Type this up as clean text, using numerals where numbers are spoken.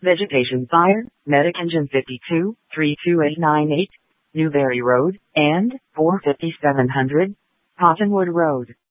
Vegetation Fire, Medic Engine 52, 32898, Newberry Road, and 45700, Cottonwood Road.